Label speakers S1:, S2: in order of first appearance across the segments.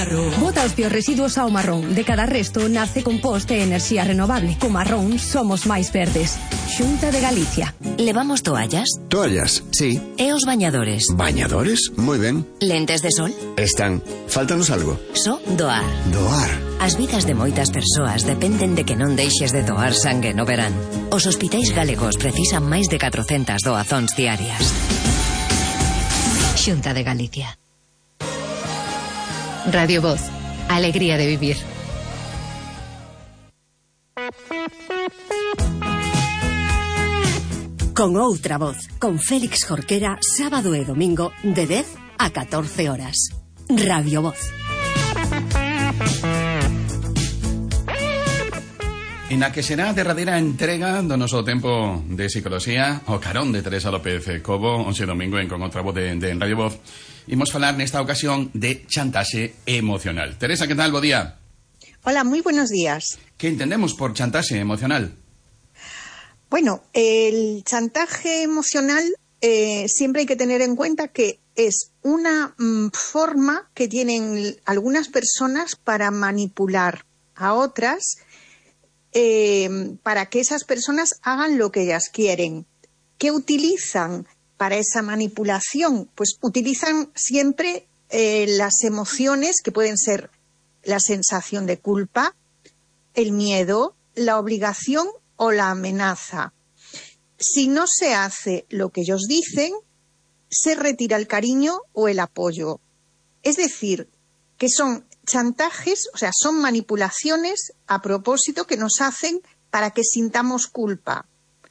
S1: Marrón.
S2: Bota os biorresiduos ao marrón. De cada resto nace compost e enerxía renovable. Co marrón somos máis verdes. Xunta de Galicia.
S3: ¿Levamos toallas?
S4: Toallas, sí.
S3: E os bañadores?
S4: ¿Bañadores? Muy ben.
S3: Lentes de sol?
S4: Están. Fáltanos algo.
S3: Só doar.
S4: Doar.
S3: As vidas de moitas persoas dependen de que non deixes de doar sangue no verán. Os hospitais galegos precisan máis de 400 doazóns diarias. Xunta de Galicia.
S5: Radio Voz, alegría de vivir.
S6: Con outra voz, con Félix Jorquera, sábado e domingo de 10 a 14 horas. Radio Voz.
S7: E na que será a derradeira entrega do noso tempo de psicología, o carón de Teresa López Cobo, onxe domingo en Con outra voz de Radio Voz. Imos falar nesta ocasión de chantaxe emocional. Teresa, que tal? Bo día.
S8: Hola, muy buenos días.
S7: ¿Qué entendemos por chantaxe emocional?
S8: Bueno, el chantaje emocional siempre hay que tener en cuenta que es una forma que tienen algunas personas para manipular a otras, para que esas personas hagan lo que ellas quieren. ¿Qué utilizan para esa manipulación? Pues utilizan siempre las emociones que pueden ser la sensación de culpa, el miedo, la obligación o la amenaza. Si no se hace lo que ellos dicen, se retira el cariño o el apoyo. Es decir, que son chantajes, o sea, son manipulaciones a propósito que nos hacen para que sintamos culpa.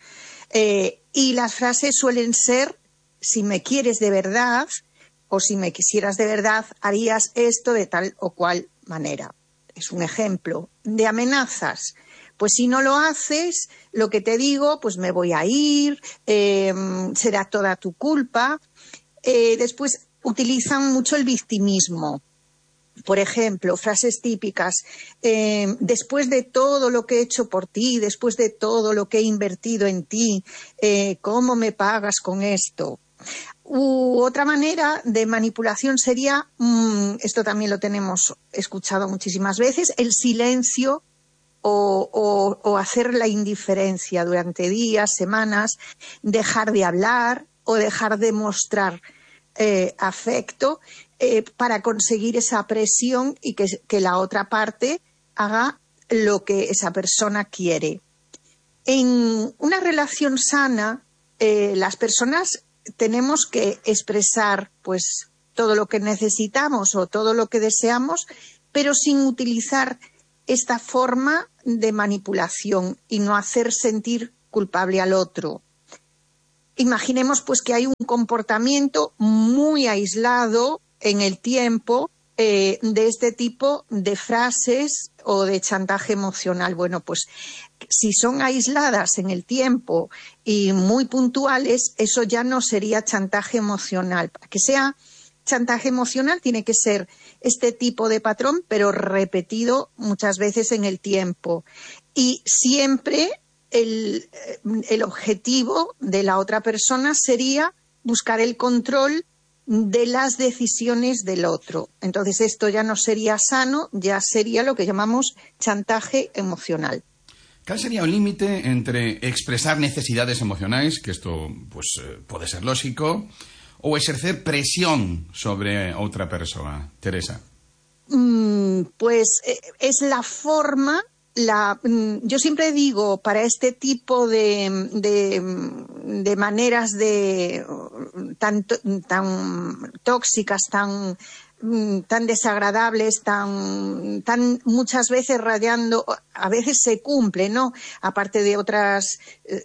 S8: Y las frases suelen ser: si me quieres de verdad, o si me quisieras de verdad, harías esto de tal o cual manera. Es un ejemplo. De amenazas: pues si no lo haces, lo que te digo, pues me voy a ir, será toda tu culpa. Después utilizan mucho el victimismo. Por ejemplo, frases típicas: después de todo lo que he hecho por ti, después de todo lo que he invertido en ti, ¿cómo me pagas con esto? Otra manera de manipulación sería, esto también lo tenemos escuchado muchísimas veces, el silencio o hacer la indiferencia durante días, semanas, dejar de hablar o dejar de mostrar afecto para conseguir esa presión y que la otra parte haga lo que esa persona quiere. En una relación sana, las personas tenemos que expresar pues todo lo que necesitamos o todo lo que deseamos, pero sin utilizar esta forma de manipulación y no hacer sentir culpable al otro. Imaginemos pues que hay un comportamiento muy aislado en el tiempo de este tipo de frases o de chantaje emocional. Bueno, pues si son aisladas en el tiempo y muy puntuales, eso ya no sería chantaje emocional. Para que sea chantaje emocional tiene que ser este tipo de patrón, pero repetido muchas veces en el tiempo. Y siempre el objetivo de la otra persona sería buscar el control de las decisiones del otro. Entonces esto ya no sería sano, ya sería lo que llamamos chantaje emocional.
S7: ¿Cal sería o límite entre expresar necesidades emocionais, que isto pues, pode ser lógico, ou exercer presión sobre outra persoa? Teresa.
S8: Pues es la forma, yo siempre digo, para este tipo de maneras tan tóxicas, tan desagradables, tan muchas veces rayando, a veces se cumple, ¿no? Aparte de otras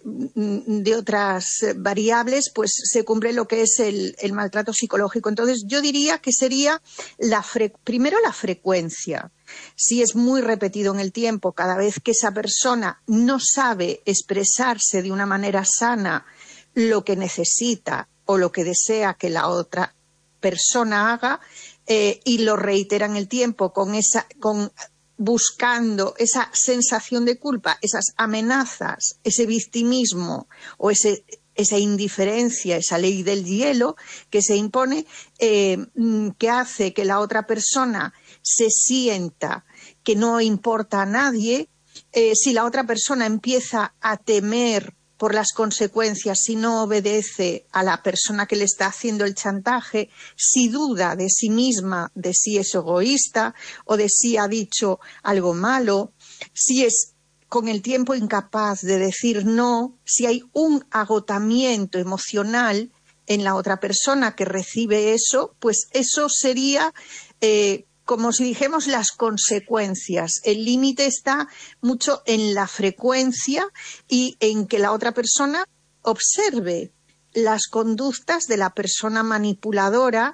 S8: variables, pues se cumple lo que es el maltrato psicológico. Entonces yo diría que sería primero la frecuencia. Si es muy repetido en el tiempo, cada vez que esa persona no sabe expresarse de una manera sana lo que necesita o lo que desea que la otra persona haga, y lo reitera en el tiempo buscando esa sensación de culpa, esas amenazas, ese victimismo o ese esa indiferencia, esa ley del hielo que se impone, que hace que la otra persona se sienta que no importa a nadie. Si la otra persona empieza a temer por las consecuencias si no obedece a la persona que le está haciendo el chantaje, si duda de sí misma, de si es egoísta o de si ha dicho algo malo, si es con el tiempo incapaz de decir no, si hay un agotamiento emocional en la otra persona que recibe eso, pues eso sería como si dijéramos las consecuencias. El límite está mucho en la frecuencia y en que la otra persona observe las conductas de la persona manipuladora,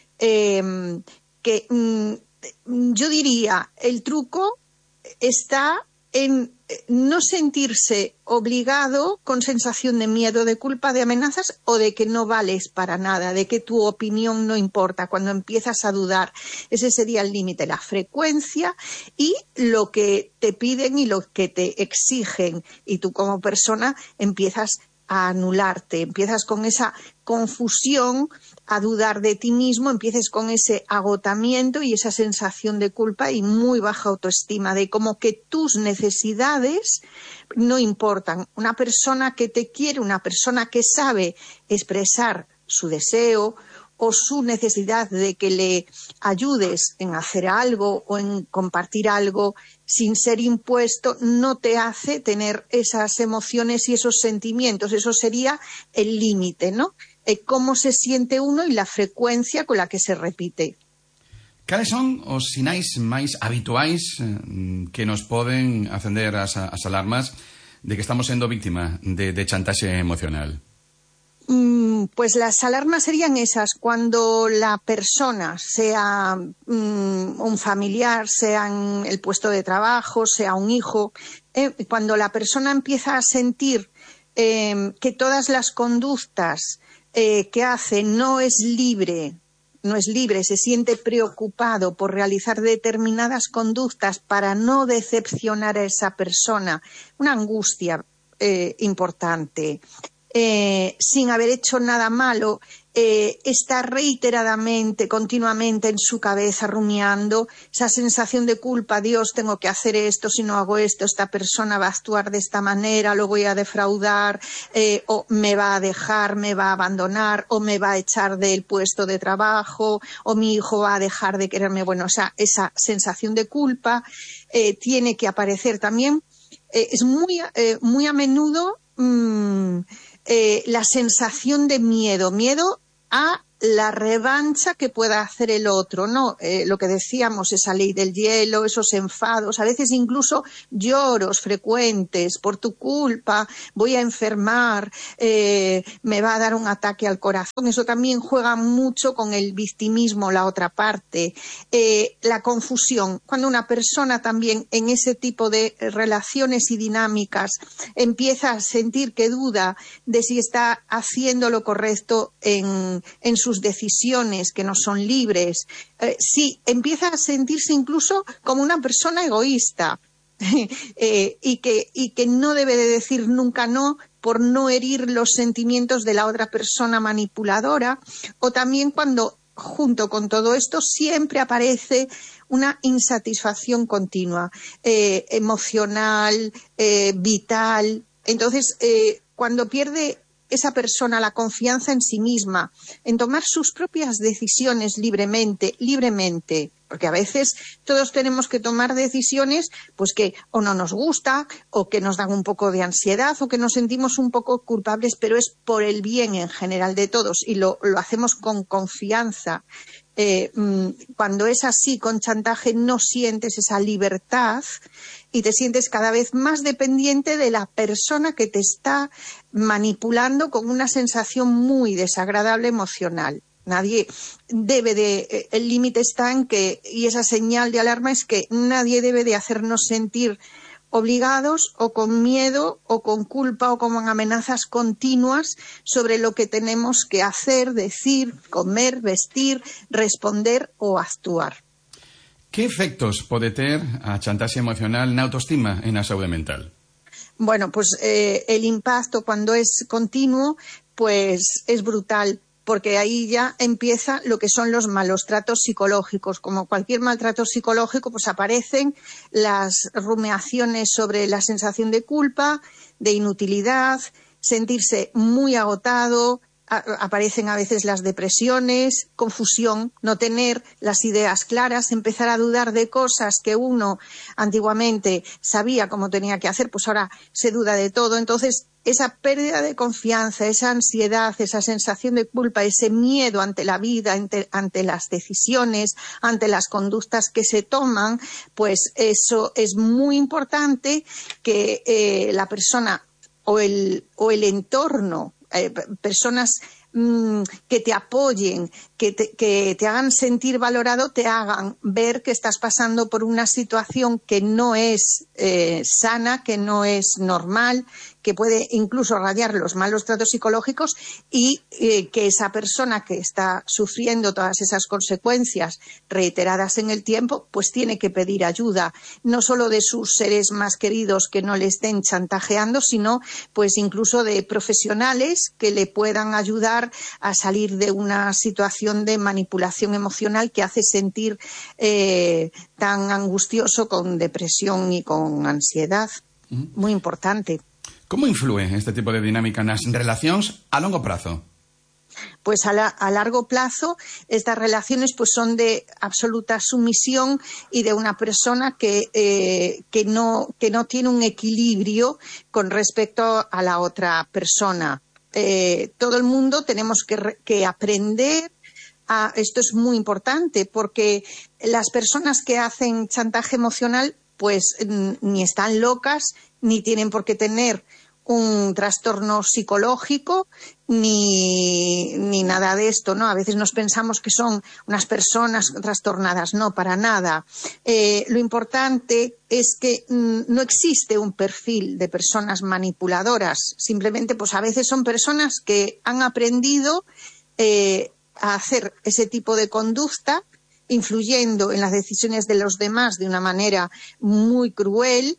S8: que yo diría, el truco está en no sentirse obligado con sensación de miedo, de culpa, de amenazas o de que no vales para nada, de que tu opinión no importa. Cuando empiezas a dudar, ese sería el límite, la frecuencia y lo que te piden y lo que te exigen. Y tú como persona empiezas a anularte, empiezas con esa confusión, a dudar de ti mismo, empieces con ese agotamiento y esa sensación de culpa y muy baja autoestima, de como que tus necesidades no importan. Una persona que te quiere, una persona que sabe expresar su deseo o su necesidad de que le ayudes en hacer algo o en compartir algo sin ser impuesto, no te hace tener esas emociones y esos sentimientos. Eso sería el límite, ¿no? Cómo se siente uno y la frecuencia con la que se repite.
S7: Cales son os sinais máis habituais que nos poden acender as alarmas de que estamos sendo víctima de chantaxe emocional?
S8: Pues las alarmas serían esas, cuando la persona, sea un familiar, sea en el puesto de trabajo, sea un hijo, cuando la persona empieza a sentir que todas las conductas que hace no es libre, se siente preocupado por realizar determinadas conductas para no decepcionar a esa persona, una angustia importante. Sin haber hecho nada malo, está reiteradamente, continuamente en su cabeza rumiando esa sensación de culpa. Dios, tengo que hacer esto, si no hago esto, esta persona va a actuar de esta manera, lo voy a defraudar, o me va a dejar, me va a abandonar, o me va a echar del puesto de trabajo, o mi hijo va a dejar de quererme. Bueno, esa sensación de culpa tiene que aparecer también. Es muy a menudo la sensación de miedo a la revancha que pueda hacer el otro, ¿no? Lo que decíamos, esa ley del hielo, esos enfados, a veces incluso lloros frecuentes, por tu culpa voy a enfermar, me va a dar un ataque al corazón. Eso también juega mucho con el victimismo, la otra parte. La confusión, cuando una persona también en ese tipo de relaciones y dinámicas empieza a sentir que duda de si está haciendo lo correcto en sus decisiones, que no son libres, sí, empieza a sentirse incluso como una persona egoísta y que no debe de decir nunca no por no herir los sentimientos de la otra persona manipuladora. O también cuando junto con todo esto siempre aparece una insatisfacción continua, emocional, vital. Entonces, cuando pierde esa persona la confianza en sí misma, en tomar sus propias decisiones libremente, porque a veces todos tenemos que tomar decisiones pues que o no nos gusta, o que nos dan un poco de ansiedad, o que nos sentimos un poco culpables, pero es por el bien en general de todos y lo hacemos con confianza. Cuando es así, con chantaje, no sientes esa libertad y te sientes cada vez más dependiente de la persona que te está manipulando, con una sensación muy desagradable emocional. Nadie debe de, el límite está en que, y esa señal de alarma es que nadie debe de hacernos sentir obligados o con miedo o con culpa o con amenazas continuas sobre lo que tenemos que hacer, decir, comer, vestir, responder o actuar.
S7: Que efectos pode ter a chantaxe emocional na autoestima e na saúde mental?
S8: Bueno, pues el impacto cuando es continuo, pues es brutal, porque ahí ya empieza lo que son los malos tratos psicológicos. Como cualquier maltrato psicológico, pues aparecen las rumiaciones sobre la sensación de culpa, de inutilidad, sentirse muy agotado, aparecen a veces las depresiones, confusión, no tener las ideas claras, empezar a dudar de cosas que uno antiguamente sabía cómo tenía que hacer, pues ahora se duda de todo. Entonces, esa pérdida de confianza, esa ansiedad, esa sensación de culpa, ese miedo ante la vida, ante las decisiones, ante las conductas que se toman, pues eso es muy importante que la persona o el entorno, personas que te apoyen, que te hagan sentir valorado, te hagan ver que estás pasando por una situación que no es sana, que no es normal, que puede incluso rayar los malos tratos psicológicos, y que esa persona que está sufriendo todas esas consecuencias reiteradas en el tiempo, pues tiene que pedir ayuda, no solo de sus seres más queridos que no le estén chantajeando, sino pues incluso de profesionales que le puedan ayudar a salir de una situación de manipulación emocional que hace sentir tan angustioso, con depresión y con ansiedad. Muy importante.
S7: ¿Cómo influye este tipo de dinámica en las relaciones a largo plazo?
S8: Pues a largo plazo estas relaciones pues son de absoluta sumisión y de una persona que no tiene un equilibrio con respecto a la otra persona. Todo el mundo tenemos que aprender esto es muy importante, porque las personas que hacen chantaje emocional pues ni están locas, ni tienen por qué tener un trastorno psicológico, ni nada de esto, ¿no? A veces nos pensamos que son unas personas trastornadas. No, para nada. Lo importante es que no existe un perfil de personas manipuladoras. Simplemente, pues a veces son personas que han aprendido a hacer ese tipo de conducta, influyendo en las decisiones de los demás de una manera muy cruel.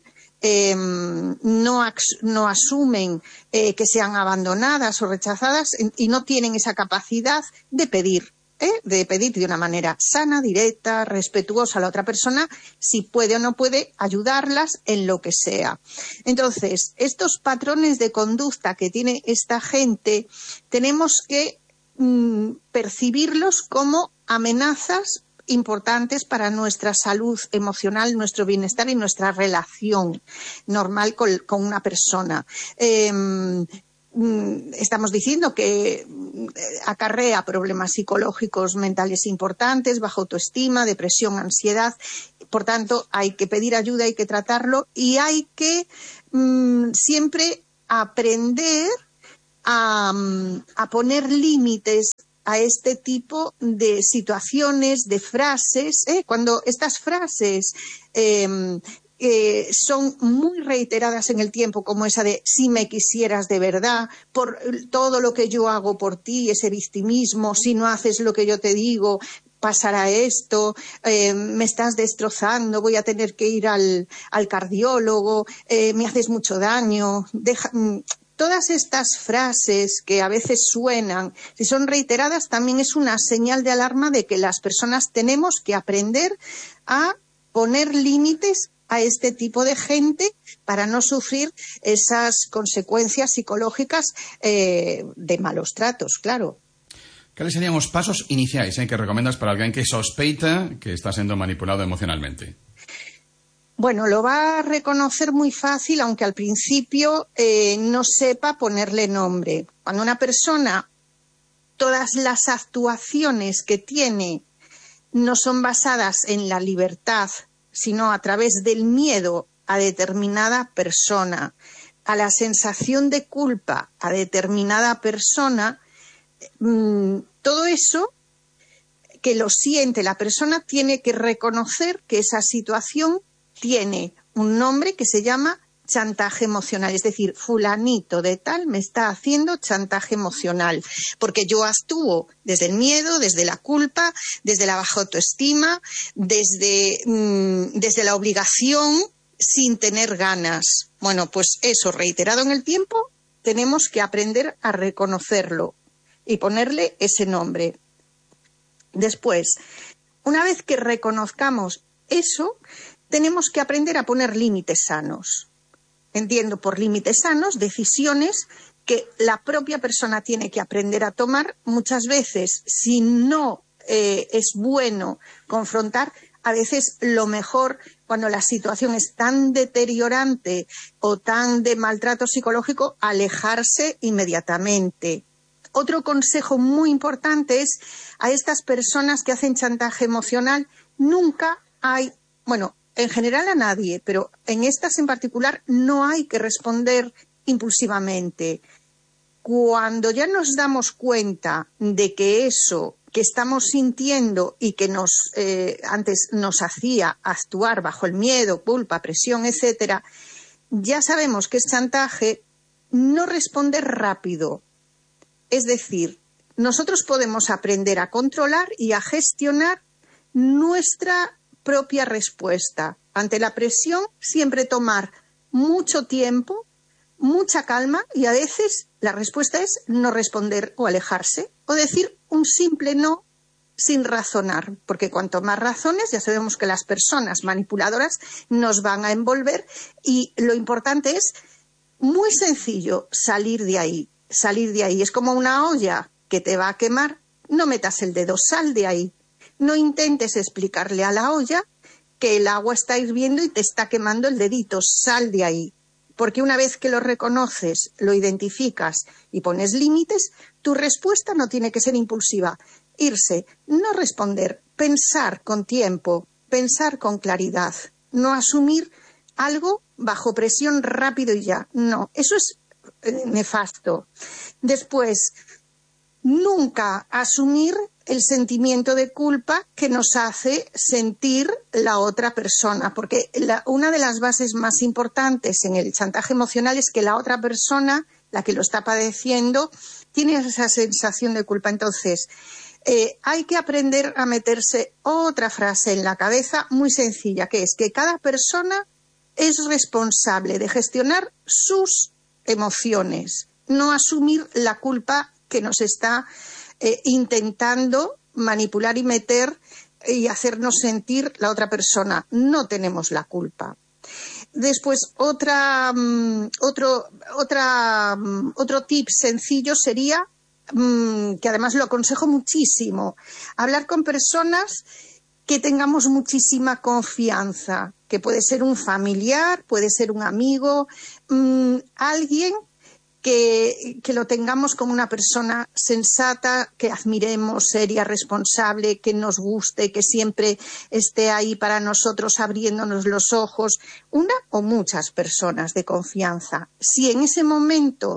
S8: No asumen que sean abandonadas o rechazadas, y no tienen esa capacidad de pedir de una manera sana, directa, respetuosa a la otra persona, si puede o no puede ayudarlas en lo que sea. Entonces, estos patrones de conducta que tiene esta gente, tenemos que percibirlos como amenazas importantes para nuestra salud emocional, nuestro bienestar y nuestra relación normal con una persona. Estamos diciendo que acarrea problemas psicológicos mentales importantes, baja autoestima, depresión, ansiedad. Por tanto, hay que pedir ayuda, hay que tratarlo, y hay que siempre aprender a poner límites a este tipo de situaciones, de frases. Cuando estas frases son muy reiteradas en el tiempo, como esa de si me quisieras de verdad, por todo lo que yo hago por ti, ese victimismo, si no haces lo que yo te digo, pasará esto, me estás destrozando, voy a tener que ir al cardiólogo, me haces mucho daño, todas estas frases que a veces suenan, si son reiteradas, también es una señal de alarma de que las personas tenemos que aprender a poner límites a este tipo de gente para no sufrir esas consecuencias psicológicas de malos tratos, claro.
S7: ¿Cuáles serían los pasos iniciais que recomiendas para alguien que sospecha que está siendo manipulado emocionalmente?
S8: Bueno, lo va a reconocer muy fácil, aunque al principio no sepa ponerle nombre. Cuando una persona, todas las actuaciones que tiene no son basadas en la libertad, sino a través del miedo a determinada persona, a la sensación de culpa a determinada persona, todo eso que lo siente la persona tiene que reconocer que esa situación tiene un nombre que se llama chantaje emocional, es decir, fulanito de tal me está haciendo chantaje emocional, porque yo actúo desde el miedo, desde la culpa, desde la baja autoestima, desde la obligación sin tener ganas. Bueno, pues eso, reiterado en el tiempo, tenemos que aprender a reconocerlo y ponerle ese nombre. Después, una vez que reconozcamos eso, tenemos que aprender a poner límites sanos. Entiendo por límites sanos decisiones que la propia persona tiene que aprender a tomar. Muchas veces, si no es bueno confrontar, a veces lo mejor, cuando la situación es tan deteriorante o tan de maltrato psicológico, alejarse inmediatamente. Otro consejo muy importante es a estas personas que hacen chantaje emocional, nunca hay, bueno, en general a nadie, pero en estas en particular no hay que responder impulsivamente. Cuando ya nos damos cuenta de que eso que estamos sintiendo y que antes nos hacía actuar bajo el miedo, culpa, presión, etcétera, ya sabemos que es chantaje, no responder rápido. Es decir, nosotros podemos aprender a controlar y a gestionar nuestra propia respuesta. Ante la presión, siempre tomar mucho tiempo, mucha calma, y a veces la respuesta es no responder o alejarse o decir un simple no sin razonar, porque cuanto más razones, ya sabemos que las personas manipuladoras nos van a envolver, y lo importante es, muy sencillo, salir de ahí. Salir de ahí es como una olla que te va a quemar, no metas el dedo, sal de ahí. No intentes explicarle a la olla que el agua está hirviendo y te está quemando el dedito, sal de ahí. Porque una vez que lo reconoces, lo identificas y pones límites, tu respuesta no tiene que ser impulsiva. Irse, no responder, pensar con tiempo, pensar con claridad, no asumir algo bajo presión rápido y ya. No, eso es nefasto. Después, nunca asumir el sentimiento de culpa que nos hace sentir la otra persona, porque una de las bases más importantes en el chantaje emocional es que la otra persona, la que lo está padeciendo, tiene esa sensación de culpa. Entonces, hay que aprender a meterse otra frase en la cabeza muy sencilla, que es que cada persona es responsable de gestionar sus emociones, no asumir la culpa que nos está intentando manipular y meter y hacernos sentir la otra persona. No tenemos la culpa. Después, otro tip sencillo sería, que además lo aconsejo muchísimo, hablar con personas que tengamos muchísima confianza, que puede ser un familiar, puede ser un amigo, alguien que lo tengamos como una persona sensata, que admiremos, seria, responsable, que nos guste, que siempre esté ahí para nosotros abriéndonos los ojos, una o muchas personas de confianza. Si en ese momento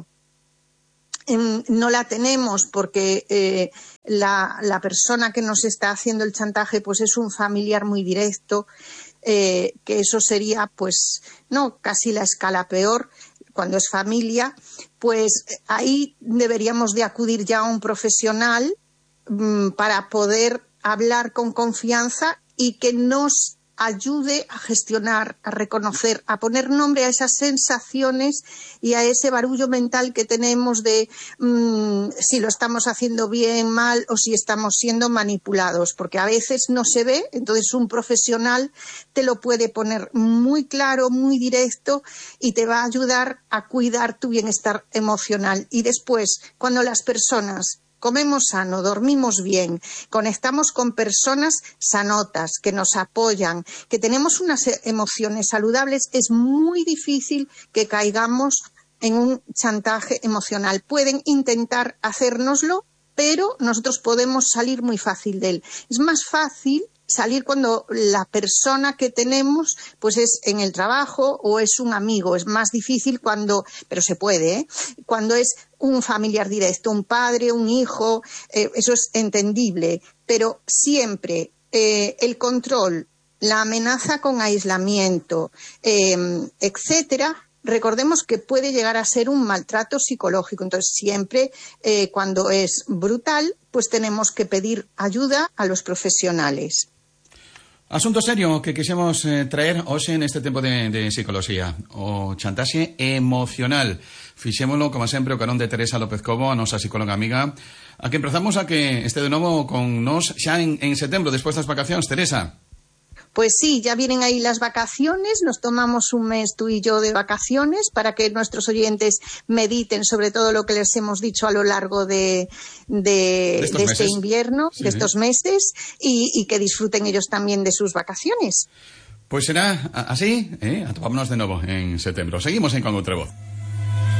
S8: no la tenemos porque la persona que nos está haciendo el chantaje pues es un familiar muy directo, que eso sería pues no casi la escala peor. Cuando es familia, pues ahí deberíamos de acudir ya a un profesional para poder hablar con confianza y que nos ayude a gestionar, a reconocer, a poner nombre a esas sensaciones y a ese barullo mental que tenemos de si lo estamos haciendo bien, mal o si estamos siendo manipulados, porque a veces no se ve, entonces un profesional te lo puede poner muy claro, muy directo y te va a ayudar a cuidar tu bienestar emocional. Y después, cuando las personas comemos sano, dormimos bien, conectamos con personas sanotas que nos apoyan, que tenemos unas emociones saludables, es muy difícil que caigamos en un chantaje emocional. Pueden intentar hacérnoslo, pero nosotros podemos salir muy fácil de él. Es más fácil salir cuando la persona que tenemos pues es en el trabajo o es un amigo. Es más difícil cuando, pero se puede, cuando es un familiar directo, un padre, un hijo, eso es entendible, pero siempre el control, la amenaza con aislamiento, etcétera, recordemos que puede llegar a ser un maltrato psicológico. Entonces siempre cuando es brutal pues tenemos que pedir ayuda a los profesionales.
S7: Asunto serio que quixemos traer hoxe neste tempo de psicología, o chantaxe emocional. Fixémolo, como sempre, o carón de Teresa López Cobo, a nosa psicóloga amiga, a que empezamos a que este de novo con nos xa en setembro, despois das vacacións. Teresa.
S8: Pues sí, ya vienen ahí las vacaciones, nos tomamos un mes tú y yo de vacaciones para que nuestros oyentes mediten sobre todo lo que les hemos dicho a lo largo de este invierno, sí, de estos meses, y que disfruten ellos también de sus vacaciones.
S7: Pues será así, atopámonos de novo en setembro. Seguimos en Con Outra Voz.